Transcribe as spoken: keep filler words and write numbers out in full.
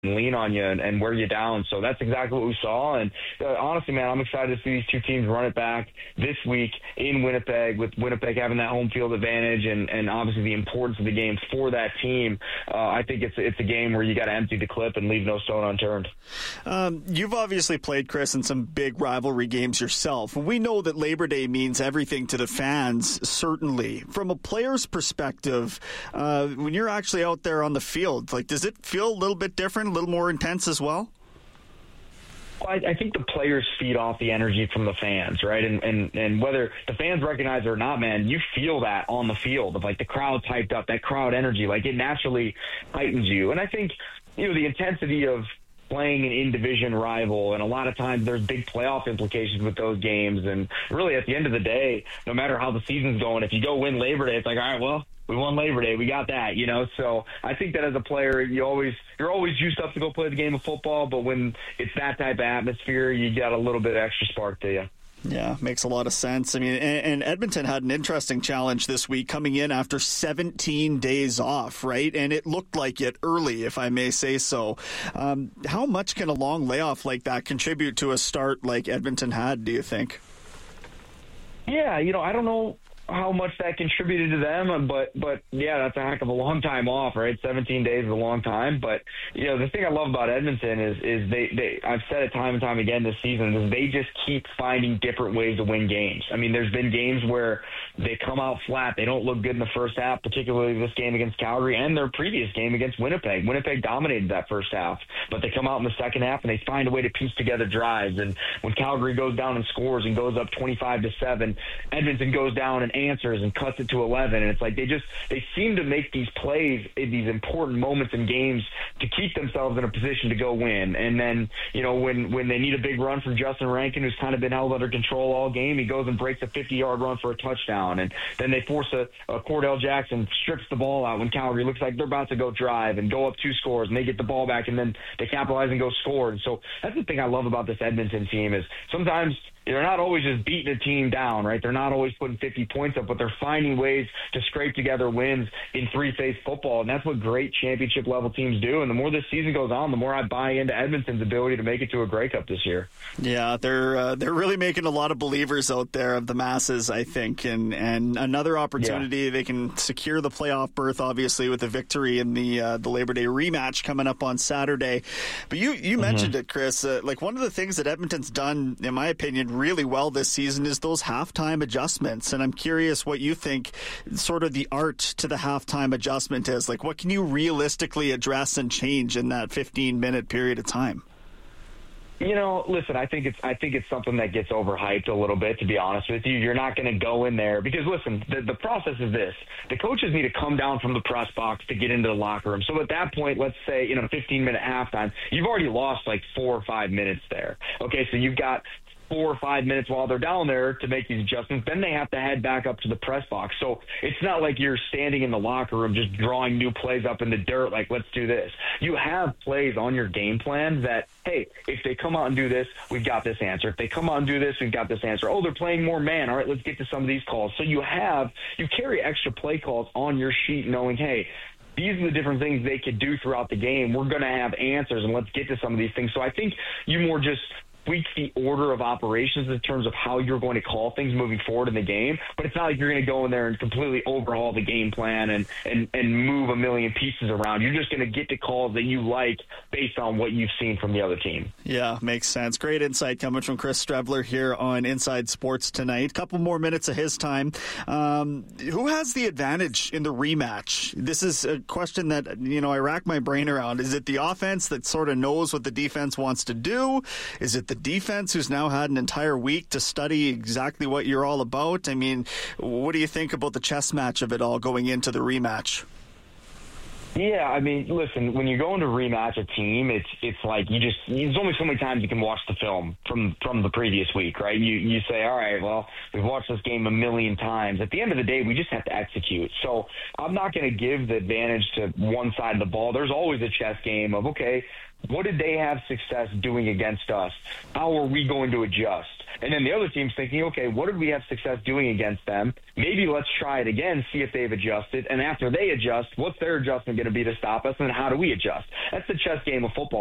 and lean on you and, and wear you down. So that's exactly what we saw. And uh, honestly, man, I'm excited to see these two teams run it back this week in Winnipeg, with Winnipeg having that home field advantage and, and obviously the importance of the game for that team. Uh, I think it's it's a game where you got to empty the clip and leave no stone unturned. Um, you've obviously played, Chris, in some big rivalry games yourself. We know that Labor Day means everything to the fans, certainly. From a player's perspective, uh, when you're actually out there on the field, like, does it feel a little bit different, a little more intense as well? Well, I, I think the players feed off the energy from the fans, right? And, and and whether the fans recognize it or not, man, you feel that on the field of like the crowd's hyped up, that crowd energy, like it naturally heightens you. And I think, you know, the intensity of playing an in-division rival, and a lot of times there's big playoff implications with those games. And really, at the end of the day, no matter how the season's going, if you go win Labor Day, it's like, all right, well, we won Labor Day. We got that, you know. So I think that as a player, you always you're always used up to go play the game of football, but when it's that type of atmosphere, you got a little bit of extra spark to you. Yeah, makes a lot of sense. I mean, and, and Edmonton had an interesting challenge this week, coming in after seventeen days off, right? And it looked like it early, if I may say so. Um, how much can a long layoff like that contribute to a start like Edmonton had, do you think? Yeah, you know, I don't know how much that contributed to them, but but yeah, that's a heck of a long time off, right? seventeen days is a long time, but you know, the thing I love about Edmonton is is they, they I've said it time and time again this season, is they just keep finding different ways to win games. I mean, there's been games where they come out flat, they don't look good in the first half, particularly this game against Calgary and their previous game against Winnipeg. Winnipeg dominated that first half, but they come out in the second half and they find a way to piece together drives. And when Calgary goes down and scores and goes up twenty-five to seven, Edmonton goes down and answers and cuts it to eleven. And it's like they just they seem to make these plays in these important moments in games to keep themselves in a position to go win. And then, you know, when when they need a big run from Justin Rankin, who's kind of been held under control all game, he goes and breaks a fifty-yard run for a touchdown. And then they force a, a Cordell Jackson strips the ball out when Calgary looks like they're about to go drive and go up two scores, and they get the ball back, and then they capitalize and go score. And so that's the thing I love about this Edmonton team, is sometimes they're not always just beating a team down, right? They're not always putting fifty points up, but they're finding ways to scrape together wins in three-phase football, and that's what great championship-level teams do. And the more this season goes on, the more I buy into Edmonton's ability to make it to a Grey Cup this year. Yeah, they're uh, they're really making a lot of believers out there of the masses, I think, and and another opportunity. Yeah. They can secure the playoff berth, obviously, with a victory in the uh, the Labor Day rematch coming up on Saturday. But you you mm-hmm. mentioned it, Chris. Uh, like, one of the things that Edmonton's done, in my opinion, really well this season is those halftime adjustments. And I'm curious what you think sort of the art to the halftime adjustment is. Like, what can you realistically address and change in that fifteen minute period of time? You know, listen, I think it's I think it's something that gets overhyped a little bit, to be honest with you. You're not going to go in there because, listen, the, the process is this. The coaches need to come down from the press box to get into the locker room. So at that point, let's say, you know, fifteen-minute halftime, you've already lost like four or five minutes there. Okay, so you've got four or five minutes while they're down there to make these adjustments. Then they have to head back up to the press box. So it's not like you're standing in the locker room just drawing new plays up in the dirt like, let's do this. You have plays on your game plan that, hey, if they come out and do this, we've got this answer. If they come out and do this, we've got this answer. Oh, they're playing more man. All right, let's get to some of these calls. So you have, you carry extra play calls on your sheet knowing, hey, these are the different things they could do throughout the game. We're going to have answers, and let's get to some of these things. So I think you more just tweak the order of operations in terms of how you're going to call things moving forward in the game. But it's not like you're going to go in there and completely overhaul the game plan and, and, and move a million pieces around. You're just going to get the calls that you like based on what you've seen from the other team. Yeah, makes sense. Great insight coming from Chris Streveler here on Inside Sports tonight. Couple more minutes of his time. Um, who has the advantage in the rematch? This is a question that, you know, I rack my brain around. Is it the offense that sort of knows what the defense wants to do? Is it the defense who's now had an entire week to study exactly what you're all about? I mean, what do you think about the chess match of it all going into the rematch? Yeah, I mean, listen, when you go into rematch a team, it's it's like you just, there's only so many times you can watch the film from, from the previous week, right? You you say, all right, well, we've watched this game a million times. At the end of the day, we just have to execute. So I'm not going to give the advantage to one side of the ball. There's always a chess game of, okay, what did they have success doing against us? How are we going to adjust? And then the other team's thinking, okay, what did we have success doing against them? Maybe let's try it again, see if they've adjusted. And after they adjust, what's their adjustment going to be to stop us? And how do we adjust? That's the chess game of football.